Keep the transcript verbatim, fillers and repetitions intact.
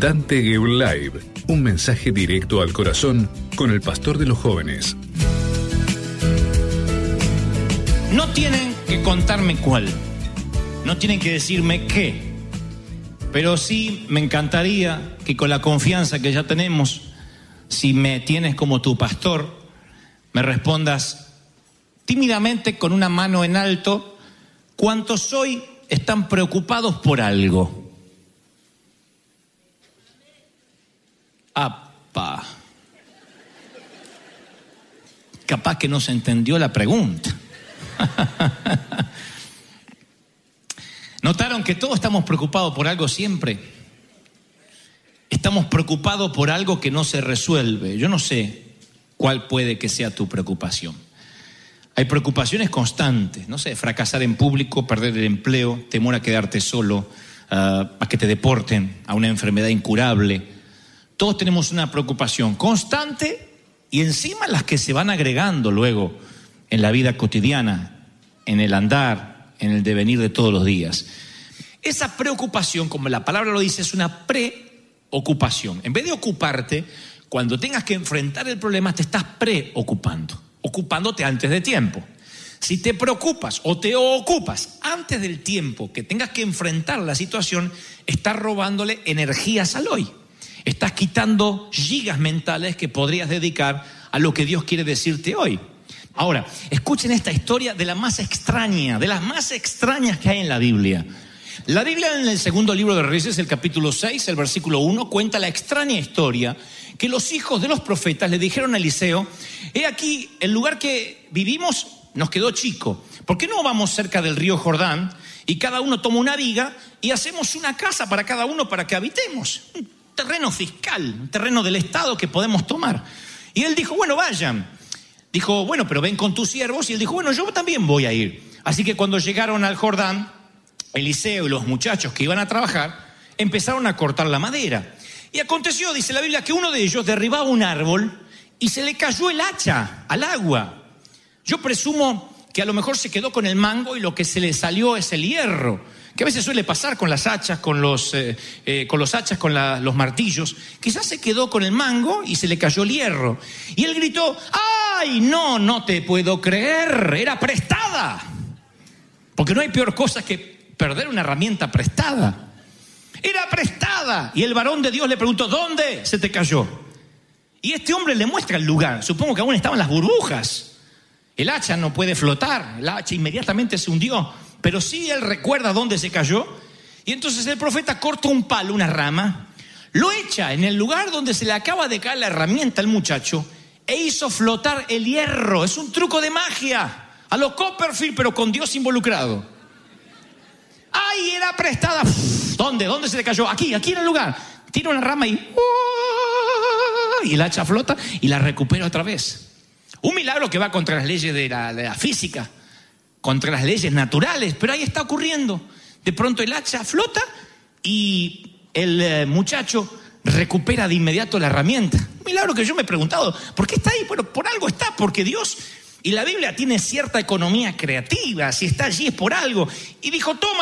Dante Gebel Live, un mensaje directo al corazón con el pastor de los jóvenes. No tienen que contarme cuál, no tienen que decirme qué, pero sí me encantaría que con la confianza que ya tenemos, si me tienes como tu pastor, me respondas tímidamente con una mano en alto, ¿cuántos hoy están preocupados por algo? ¡Apa! Capaz que no se entendió la pregunta. ¿Notaron que todos estamos preocupados por algo siempre? Estamos preocupados por algo que no se resuelve. Yo no sé cuál puede que sea tu preocupación. Hay preocupaciones constantes, no sé, fracasar en público, perder el empleo, temor a quedarte solo, uh, a que te deporten, a una enfermedad incurable. Todos tenemos una preocupación constante y encima las que se van agregando luego en la vida cotidiana, en el andar, en el devenir de todos los días. Esa preocupación, como la palabra lo dice, es una preocupación. En vez de ocuparte, cuando tengas que enfrentar el problema, te estás preocupando, ocupándote antes de tiempo. Si te preocupas o te ocupas antes del tiempo que tengas que enfrentar la situación, estás robándole energías al hoy. Estás quitando gigas mentales que podrías dedicar a lo que Dios quiere decirte hoy. Ahora, escuchen esta historia de la más extraña, de las más extrañas que hay en la Biblia. La Biblia, en el segundo libro de Reyes, el capítulo seis, el versículo uno, cuenta la extraña historia que los hijos de los profetas le dijeron a Eliseo: he aquí, el lugar que vivimos nos quedó chico. ¿Por qué no vamos cerca del río Jordán y cada uno toma una viga y hacemos una casa para cada uno para que habitemos? Un terreno fiscal, un terreno del Estado que podemos tomar. Y él dijo, bueno, vayan. Dijo, bueno, pero ven con tus siervos. Y él dijo, bueno, yo también voy a ir. Así que cuando llegaron al Jordán, Eliseo y los muchachos que iban a trabajar empezaron a cortar la madera. Y aconteció, dice la Biblia, que uno de ellos derribaba un árbol y se le cayó el hacha al agua. Yo presumo que a lo mejor se quedó con el mango y lo que se le salió es el hierro, que a veces suele pasar con las hachas, con los, eh, eh, con los hachas, con la, los martillos. Quizás se quedó con el mango y se le cayó el hierro. Y él gritó, ¡ay, no, no te puedo creer! Era prestada. Porque no hay peor cosa que perder una herramienta prestada. Era prestada. Y el varón de Dios le preguntó, ¿dónde se te cayó? Y este hombre le muestra el lugar. Supongo que aún estaban las burbujas. El hacha no puede flotar. El hacha inmediatamente se hundió. Pero sí él recuerda dónde se cayó. Y entonces el profeta corta un palo, una rama, lo echa en el lugar donde se le acaba de caer la herramienta al muchacho e hizo flotar el hierro. Es un truco de magia. A lo Copperfield, pero con Dios involucrado. ¡Ay, era prestada! ¿Dónde? ¿Dónde se le cayó? Aquí, aquí en el lugar. Tira una rama y... y el hacha flota y la recupera otra vez. Un milagro que va contra las leyes de la, de la física, contra las leyes naturales, pero ahí está ocurriendo. De pronto el hacha flota y el eh, muchacho recupera de inmediato la herramienta. Un milagro que yo me he preguntado, ¿por qué está ahí? Bueno, por algo está, porque Dios y la Biblia tiene cierta economía creativa. Si está allí es por algo. Y dijo, toma.